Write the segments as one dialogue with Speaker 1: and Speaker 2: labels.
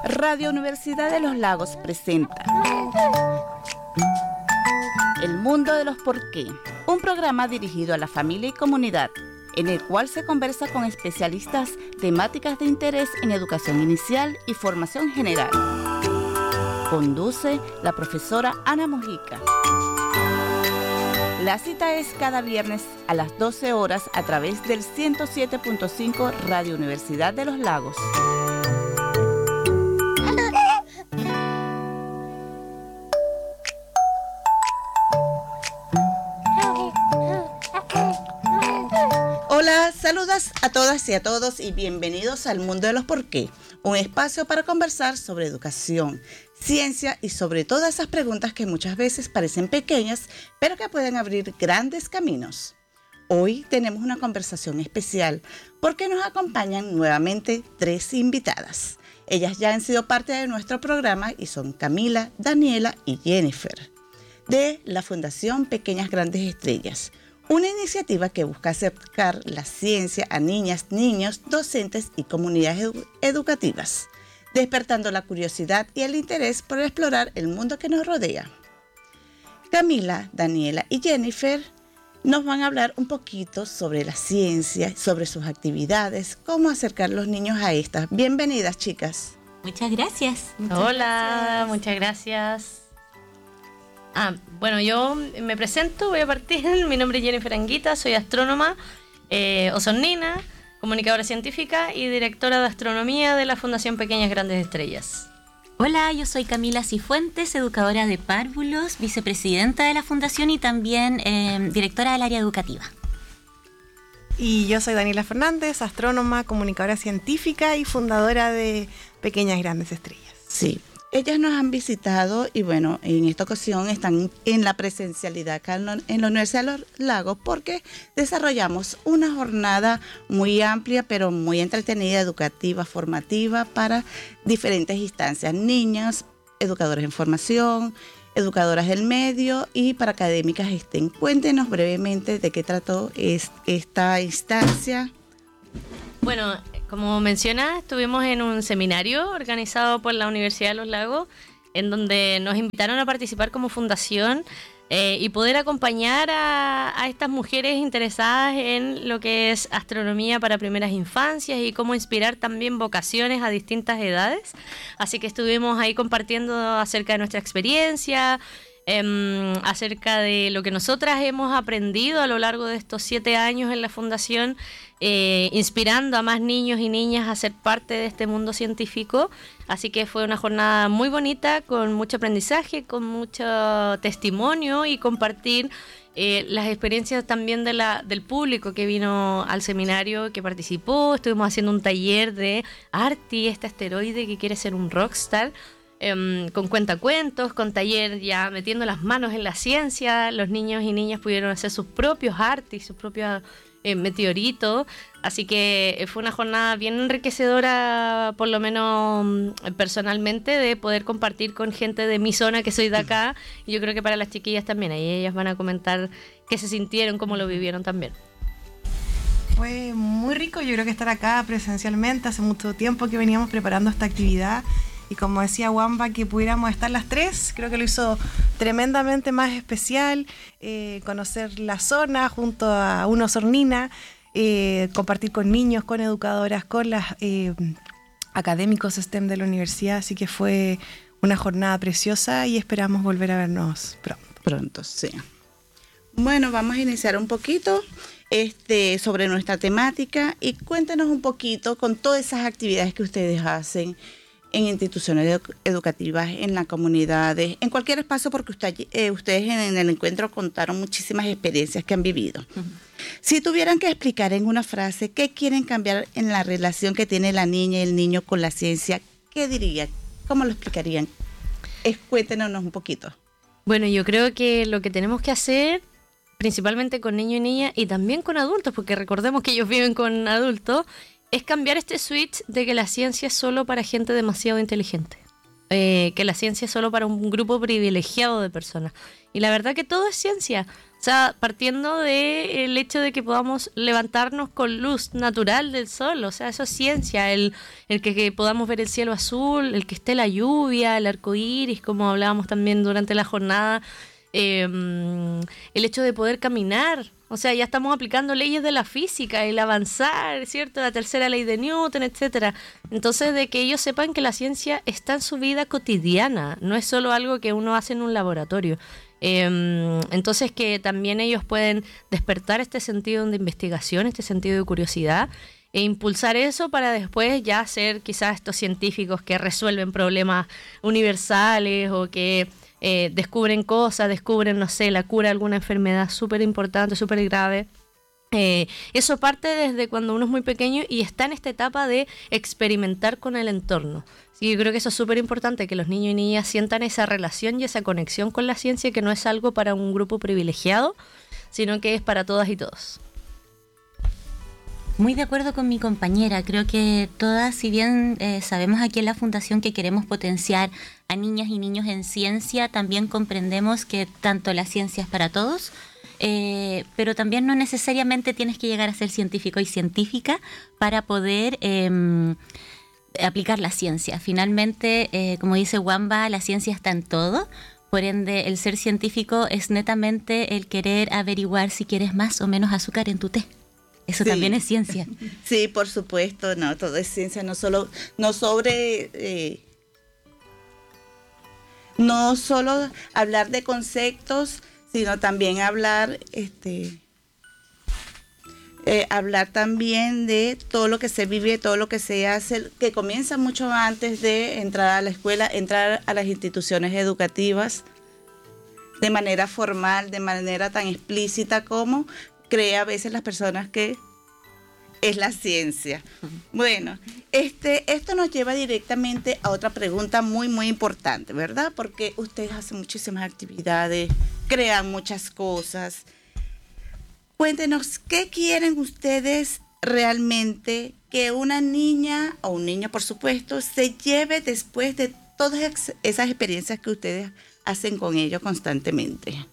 Speaker 1: Radio Universidad de los Lagos presenta El Mundo de los Por qué, un programa dirigido a la familia y comunidad, en el cual se conversa con especialistas temáticas de interés en educación inicial y formación general. Conduce la profesora Ana Mojica. La cita es cada viernes a las 12 horas a través del 107.5 Radio Universidad de los Lagos. Hola, saludos a todas y a todos y bienvenidos al Mundo de los Por qué, un espacio para conversar sobre educación, ciencia y sobre todas esas preguntas que muchas veces parecen pequeñas, pero que pueden abrir grandes caminos. Hoy tenemos una conversación especial porque nos acompañan nuevamente 3 invitadas. Ellas ya han sido parte de nuestro programa y son Camila, Daniela y Jennifer, de la Fundación Pequeñas Grandes Estrellas, una iniciativa que busca acercar la ciencia a niñas, niños, docentes y comunidades educativas, despertando la curiosidad y el interés por explorar el mundo que nos rodea. Camila, Daniela y Jennifer nos van a hablar un poquito sobre la ciencia, sobre sus actividades, cómo acercar a los niños a estas. Bienvenidas, chicas.
Speaker 2: Muchas gracias.
Speaker 3: Hola, muchas gracias. Bueno, yo me presento, voy a partir. Mi nombre es Jennifer Anguita, soy astrónoma osornina, comunicadora científica y directora de astronomía de la Fundación Pequeñas Grandes Estrellas.
Speaker 2: Hola, yo soy Camila Cifuentes, educadora de párvulos, vicepresidenta de la fundación y también directora del área educativa.
Speaker 4: Y yo soy Daniela Fernández, astrónoma, comunicadora científica y fundadora de Pequeñas Grandes Estrellas.
Speaker 1: Sí. Ellas nos han visitado y bueno, en esta ocasión están en la presencialidad acá en la Universidad de los Lagos porque desarrollamos una jornada muy amplia pero muy entretenida, educativa, formativa para diferentes instancias, niñas, educadores en formación, educadoras del medio y para académicas estén. Cuéntenos brevemente de qué trató esta instancia.
Speaker 3: Bueno, como mencionas, estuvimos en un seminario organizado por la Universidad de los Lagos, en donde nos invitaron a participar como fundación y poder acompañar a estas mujeres interesadas en lo que es astronomía para primeras infancias y cómo inspirar también vocaciones a distintas edades. Así que estuvimos ahí compartiendo acerca de nuestra experiencia, acerca de lo que nosotras hemos aprendido a lo largo de estos 7 años en la fundación, inspirando a más niños y niñas a ser parte de este mundo científico. Así que fue una jornada muy bonita, con mucho aprendizaje, con mucho testimonio y compartir las experiencias también del público que vino al seminario, que participó. Estuvimos haciendo un taller de Arti, este asteroide que quiere ser un rockstar, con cuentacuentos, con taller ya metiendo las manos en la ciencia. Los niños y niñas pudieron hacer sus propios artis, sus propios meteoritos. Así que fue una jornada bien enriquecedora, por lo menos personalmente, de poder compartir con gente de mi zona, que soy de acá. Y yo creo que para las chiquillas también, ahí ellas van a comentar qué se sintieron, cómo lo vivieron también.
Speaker 4: Fue muy rico, yo creo que estar acá presencialmente. Hace mucho tiempo que veníamos preparando esta actividad. Y como decía Wamba, que pudiéramos estar las 3, creo que lo hizo tremendamente más especial, conocer la zona junto a una osornina, compartir con niños, con educadoras, con las académicos STEM de la universidad, así que fue una jornada preciosa y esperamos volver a vernos pronto.
Speaker 1: Pronto, sí. Bueno, vamos a iniciar un poquito sobre nuestra temática y cuéntenos un poquito con todas esas actividades que ustedes hacen en instituciones educativas, en las comunidades, en cualquier espacio, porque ustedes en el encuentro contaron muchísimas experiencias que han vivido. Uh-huh. Si tuvieran que explicar en una frase qué quieren cambiar en la relación que tiene la niña y el niño con la ciencia, ¿qué dirían? ¿Cómo lo explicarían? Cuéntenos un poquito.
Speaker 3: Bueno, yo creo que lo que tenemos que hacer, principalmente con niños y niñas, y también con adultos, porque recordemos que ellos viven con adultos, es cambiar este switch de que la ciencia es solo para gente demasiado inteligente, que la ciencia es solo para un grupo privilegiado de personas. Y la verdad que todo es ciencia. O sea, partiendo del hecho de que podamos levantarnos con luz natural del sol, o sea, eso es ciencia, el que podamos ver el cielo azul, el que esté la lluvia, el arco iris, como hablábamos también durante la jornada, el hecho de poder caminar, o sea, ya estamos aplicando leyes de la física, el avanzar, ¿cierto? La tercera ley de Newton, etcétera. Entonces, de que ellos sepan que la ciencia está en su vida cotidiana, no es solo algo que uno hace en un laboratorio. Entonces que también ellos pueden despertar este sentido de investigación, este sentido de curiosidad e impulsar eso para después ya ser quizás estos científicos que resuelven problemas universales o que descubren cosas, no sé, la cura de alguna enfermedad súper importante, súper grave. Eso parte desde cuando uno es muy pequeño y está en esta etapa de experimentar con el entorno. Sí, yo creo que eso es súper importante, que los niños y niñas sientan esa relación y esa conexión con la ciencia, que no es algo para un grupo privilegiado, sino que es para todas y todos.
Speaker 2: Muy de acuerdo con mi compañera, creo que todas, si bien sabemos aquí en la Fundación que queremos potenciar a niñas y niños en ciencia, también comprendemos que tanto la ciencia es para todos, pero también no necesariamente tienes que llegar a ser científico y científica para poder aplicar la ciencia. Finalmente, como dice Wamba, la ciencia está en todo. Por ende, el ser científico es netamente el querer averiguar si quieres más o menos azúcar en tu té. Eso sí. También es ciencia.
Speaker 1: Sí, por supuesto, no, todo es ciencia, no solo hablar de conceptos, sino también hablar también de todo lo que se vive, todo lo que se hace, que comienza mucho antes de entrar a la escuela, entrar a las instituciones educativas de manera formal, de manera tan explícita como cree a veces las personas que es la ciencia. Bueno, esto nos lleva directamente a otra pregunta muy, muy importante, ¿verdad? Porque ustedes hacen muchísimas actividades, crean muchas cosas. Cuéntenos, ¿qué quieren ustedes realmente que una niña, o un niño por supuesto, se lleve después de todas esas experiencias que ustedes hacen con ellos constantemente?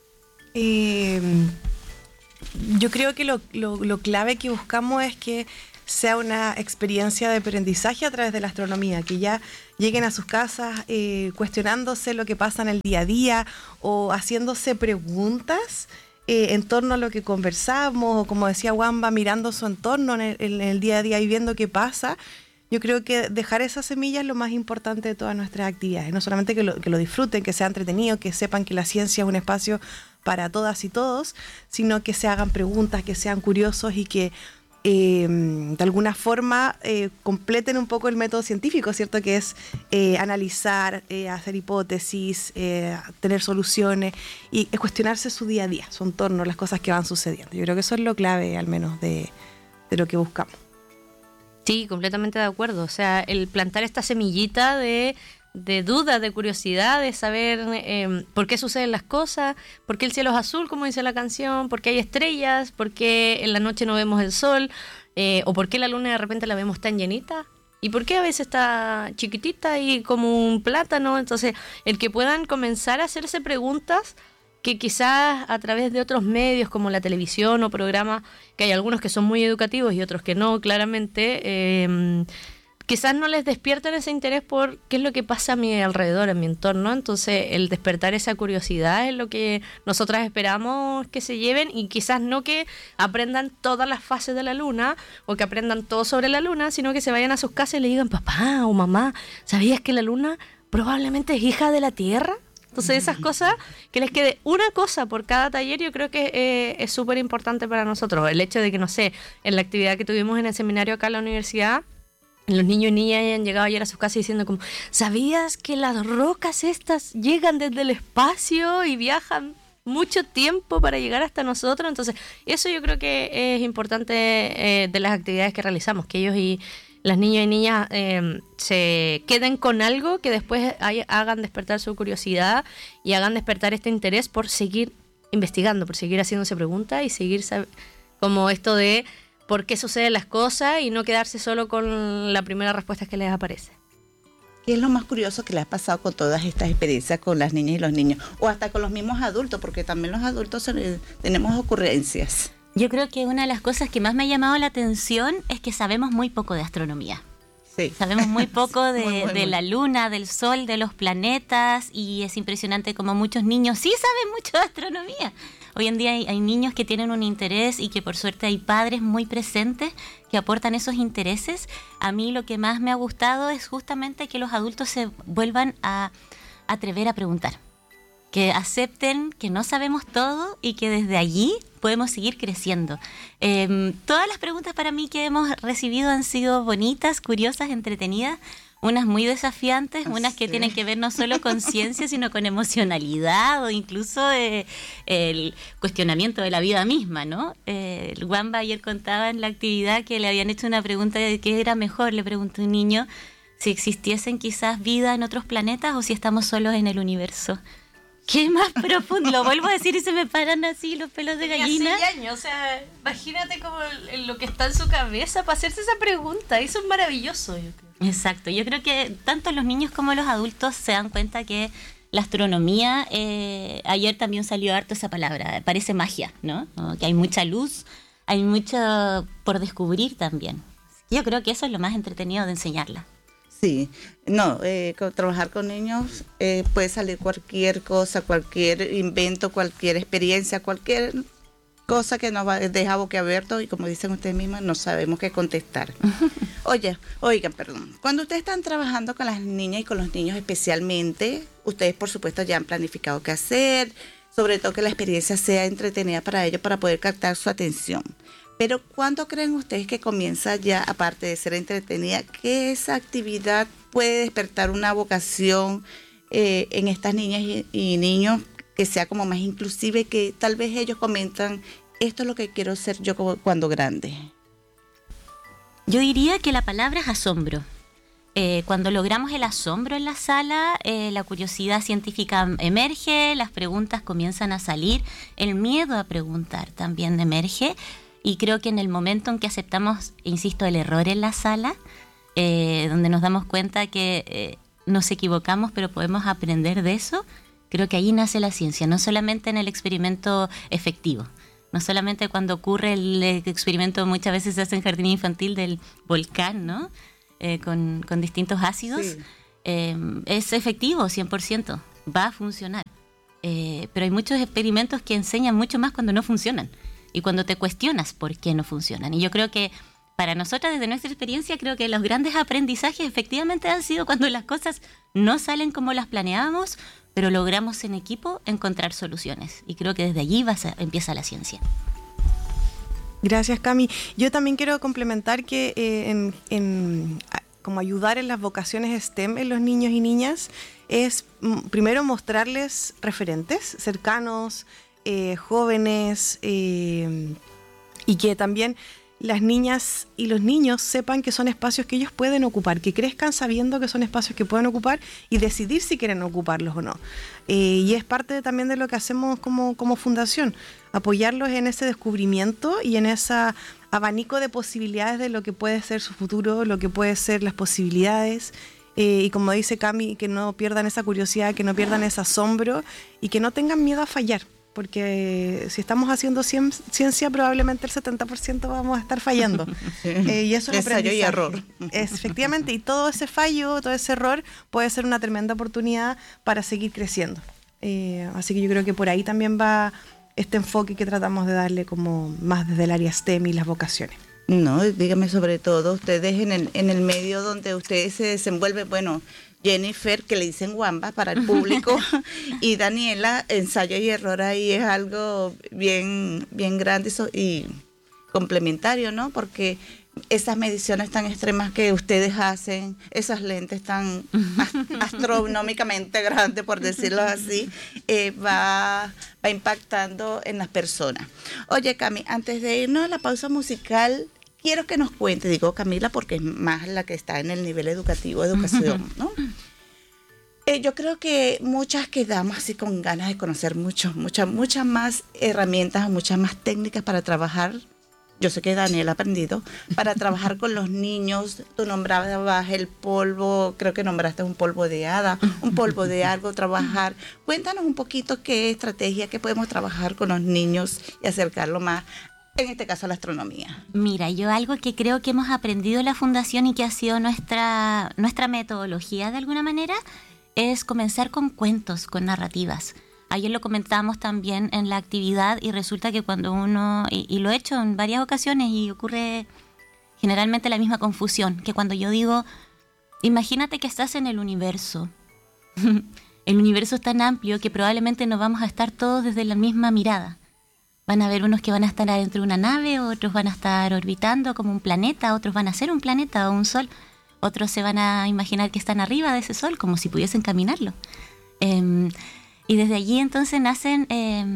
Speaker 4: Yo creo que lo clave que buscamos es que sea una experiencia de aprendizaje a través de la astronomía, que ya lleguen a sus casas cuestionándose lo que pasa en el día a día o haciéndose preguntas en torno a lo que conversamos, o como decía Wamba, mirando su entorno en el día a día y viendo qué pasa. Yo creo que dejar esa semilla es lo más importante de todas nuestras actividades. No solamente que lo disfruten, que sea entretenido, que sepan que la ciencia es un espacio para todas y todos, sino que se hagan preguntas, que sean curiosos y que de alguna forma completen un poco el método científico, ¿cierto? Que es analizar, hacer hipótesis, tener soluciones y cuestionarse su día a día, su entorno, las cosas que van sucediendo. Yo creo que eso es lo clave, al menos, de lo que buscamos.
Speaker 3: Sí, completamente de acuerdo. O sea, el plantar esta semillita de duda, de curiosidad, de saber por qué suceden las cosas, por qué el cielo es azul, como dice la canción, por qué hay estrellas, por qué en la noche no vemos el sol, o por qué la luna de repente la vemos tan llenita, y por qué a veces está chiquitita y como un plátano. Entonces, el que puedan comenzar a hacerse preguntas que quizás a través de otros medios como la televisión o programas, que hay algunos que son muy educativos y otros que no, claramente, quizás no les despierten ese interés por qué es lo que pasa a mi alrededor, en mi entorno. Entonces, el despertar esa curiosidad es lo que nosotras esperamos que se lleven, y quizás no que aprendan todas las fases de la luna o que aprendan todo sobre la luna, sino que se vayan a sus casas y le digan: papá o mamá, ¿sabías que la luna probablemente es hija de la Tierra? Entonces, esas cosas, que les quede una cosa por cada taller, yo creo que es súper importante para nosotros. El hecho de que, no sé, en la actividad que tuvimos en el seminario acá en la universidad, los niños y niñas hayan llegado ayer a sus casas diciendo como: ¿sabías que las rocas estas llegan desde el espacio y viajan mucho tiempo para llegar hasta nosotros? Entonces, eso yo creo que es importante de las actividades que realizamos, que ellos y las niñas y niñas se queden con algo que después hagan despertar su curiosidad y hagan despertar este interés por seguir investigando, por seguir haciéndose preguntas y seguir como esto de por qué suceden las cosas y no quedarse solo con la primera respuesta que les aparece.
Speaker 1: ¿Qué es lo más curioso que le ha pasado con todas estas experiencias con las niñas y los niños? O hasta con los mismos adultos, porque también los adultos tenemos ocurrencias.
Speaker 2: Yo creo que una de las cosas que más me ha llamado la atención es que sabemos muy poco de astronomía.
Speaker 1: Sí.
Speaker 2: Sabemos muy poco de
Speaker 1: muy.
Speaker 2: la luna, del sol, de los planetas, y es impresionante como muchos niños sí saben mucho de astronomía. Hoy en día hay niños que tienen un interés y que por suerte hay padres muy presentes que aportan esos intereses. A mí lo que más me ha gustado es justamente que los adultos se vuelvan a atrever a preguntar, que acepten que no sabemos todo y que desde allí podemos seguir creciendo. Todas las preguntas para mí que hemos recibido han sido bonitas, curiosas, entretenidas, unas muy desafiantes, unas que tienen que ver no solo con ciencia, sino con emocionalidad o incluso el cuestionamiento de la vida misma, ¿no? El Wamba ayer contaba en la actividad que le habían hecho una pregunta de qué era mejor, le preguntó un niño, si existiesen quizás vida en otros planetas o si estamos solos en el universo. ¿Qué más profundo? Lo vuelvo a decir y se me paran así los pelos de gallina.
Speaker 3: Tenía 6 años, o sea, imagínate como lo que está en su cabeza para hacerse esa pregunta. Eso es maravilloso, yo creo.
Speaker 2: Exacto, yo creo que tanto los niños como los adultos se dan cuenta que la astronomía, ayer también salió harto esa palabra, parece magia, ¿no? Que hay mucha luz, hay mucho por descubrir también. Yo creo que eso es lo más entretenido de enseñarla.
Speaker 1: Sí, no, trabajar con niños puede salir cualquier cosa, cualquier invento, cualquier experiencia, cualquier cosa que nos deja boquiabierto y como dicen ustedes mismas, no sabemos qué contestar. Oigan, cuando ustedes están trabajando con las niñas y con los niños especialmente, ustedes por supuesto ya han planificado qué hacer, sobre todo que la experiencia sea entretenida para ellos para poder captar su atención. Pero ¿cuándo creen ustedes que comienza ya, aparte de ser entretenida, que esa actividad puede despertar una vocación en estas niñas y niños que sea como más inclusive, que tal vez ellos comentan, esto es lo que quiero ser yo cuando grande?
Speaker 2: Yo diría que la palabra es asombro. Cuando logramos el asombro en la sala, la curiosidad científica emerge, las preguntas comienzan a salir, el miedo a preguntar también emerge. Y creo que en el momento en que aceptamos, insisto, el error en la sala, donde nos damos cuenta que nos equivocamos, pero podemos aprender de eso, creo que ahí nace la ciencia, no solamente en el experimento efectivo, no solamente cuando ocurre el experimento, muchas veces se hace en jardín infantil del volcán, ¿no? Con distintos ácidos, sí. Es efectivo 100%, va a funcionar. Pero hay muchos experimentos que enseñan mucho más cuando no funcionan. Y cuando te cuestionas por qué no funcionan. Y yo creo que para nosotras, desde nuestra experiencia, creo que los grandes aprendizajes efectivamente han sido cuando las cosas no salen como las planeábamos, pero logramos en equipo encontrar soluciones. Y creo que desde allí empieza la ciencia.
Speaker 4: Gracias, Cami. Yo también quiero complementar que como ayudar en las vocaciones STEM en los niños y niñas es primero mostrarles referentes cercanos, jóvenes, y que también las niñas y los niños sepan que son espacios que ellos pueden ocupar, que crezcan sabiendo que son espacios que pueden ocupar y decidir si quieren ocuparlos o no. Y es parte también de lo que hacemos como fundación, apoyarlos en ese descubrimiento y en ese abanico de posibilidades de lo que puede ser su futuro, lo que puede ser las posibilidades. Y como dice Cami, que no pierdan esa curiosidad, que no pierdan ese asombro y que no tengan miedo a fallar. Porque si estamos haciendo ciencia, probablemente el 70% vamos a estar fallando. Y eso es
Speaker 1: ensayo y error.
Speaker 4: Efectivamente, y todo ese fallo, todo ese error puede ser una tremenda oportunidad para seguir creciendo. Así que yo creo que por ahí también va este enfoque que tratamos de darle como más desde el área STEM y las vocaciones.
Speaker 1: No, dígame sobre todo, ustedes en el medio donde ustedes se desenvuelven, bueno, Jennifer, que le dicen Wamba para el público, y Daniela, ensayo y error ahí es algo bien grande y complementario, ¿no? Porque esas mediciones tan extremas que ustedes hacen, esas lentes tan astronómicamente grandes, por decirlo así, va impactando en las personas. Oye, Cami, antes de irnos a la pausa musical, quiero que nos cuente, digo Camila porque es más la que está en el nivel educativo, educación, ¿no? Yo creo que muchas quedamos así con ganas de conocer muchas más herramientas, muchas más técnicas para trabajar yo sé que Daniel ha aprendido, para trabajar con los niños? Tú nombrabas el polvo, creo que nombraste un polvo de hada, un polvo de algo, trabajar. Cuéntanos un poquito qué estrategia que podemos trabajar con los niños y acercarlo más, en este caso, a la astronomía.
Speaker 2: Mira, yo algo que creo que hemos aprendido en la Fundación y que ha sido nuestra metodología de alguna manera, es comenzar con cuentos, con narrativas. Ayer lo comentamos también en la actividad y resulta que cuando uno, y lo he hecho en varias ocasiones y ocurre generalmente la misma confusión, que cuando yo digo, imagínate que estás en el universo. El universo es tan amplio que probablemente no vamos a estar todos desde la misma mirada. Van a haber unos que van a estar adentro de una nave, otros van a estar orbitando como un planeta, otros van a ser un planeta o un sol, otros se van a imaginar que están arriba de ese sol, como si pudiesen caminarlo. Y desde allí entonces nacen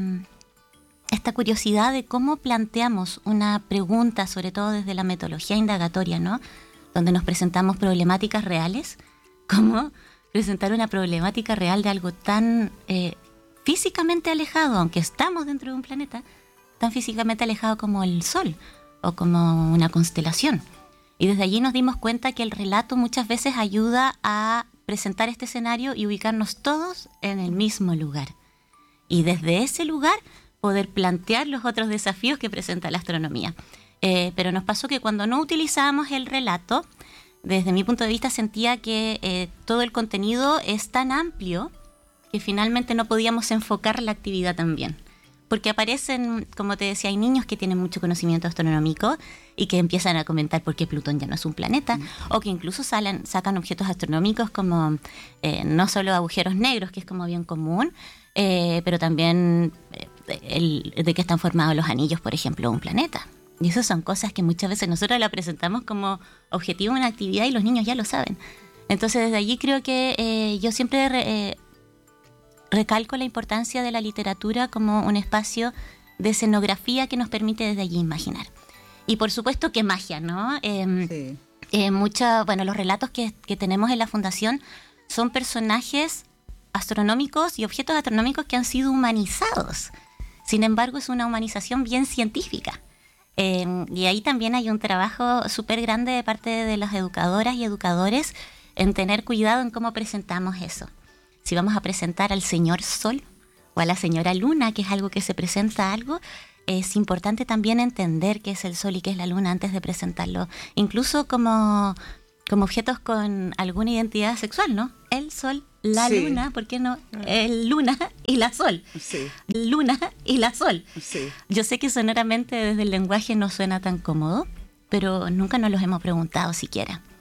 Speaker 2: esta curiosidad de cómo planteamos una pregunta, sobre todo desde la metodología indagatoria, ¿no? Donde nos presentamos problemáticas reales, cómo presentar una problemática real de algo tan físicamente alejado, aunque estamos dentro de un planeta, tan físicamente alejado como el Sol o como una constelación. Y desde allí nos dimos cuenta que el relato muchas veces ayuda a presentar este escenario y ubicarnos todos en el mismo lugar. Y desde ese lugar poder plantear los otros desafíos que presenta la astronomía. Pero nos pasó que cuando no utilizábamos el relato, desde mi punto de vista sentía que todo el contenido es tan amplio que finalmente no podíamos enfocar la actividad tan bien. Porque aparecen, como te decía, hay niños que tienen mucho conocimiento astronómico y que empiezan a comentar por qué Plutón ya no es un planeta, o que incluso sacan objetos astronómicos como no solo agujeros negros, que es como bien común, pero también de qué están formados los anillos, por ejemplo, de un planeta. Y esas son cosas que muchas veces nosotros la presentamos como objetivo en una actividad y los niños ya lo saben. Entonces desde allí creo que yo siempre recalco la importancia de la literatura como un espacio de escenografía que nos permite desde allí imaginar. Y por supuesto que magia, ¿no?
Speaker 1: Sí.
Speaker 2: Los relatos que tenemos en la Fundación son personajes astronómicos y objetos astronómicos que han sido humanizados. Sin embargo, es una humanización bien científica. Y ahí también hay un trabajo súper grande de parte de las educadoras y educadores en tener cuidado en cómo presentamos eso. Si vamos a presentar al señor Sol o a la señora Luna, que es algo que se presenta algo, es importante también entender qué es el Sol y qué es la Luna antes de presentarlo. Incluso como objetos con alguna identidad sexual, ¿no? El Sol, la Luna, ¿por qué no? El Luna y la Sol.
Speaker 1: Sí.
Speaker 2: Luna y la Sol.
Speaker 1: Sí.
Speaker 2: Yo sé que sonoramente desde el lenguaje no suena tan cómodo, pero nunca nos los hemos preguntado siquiera.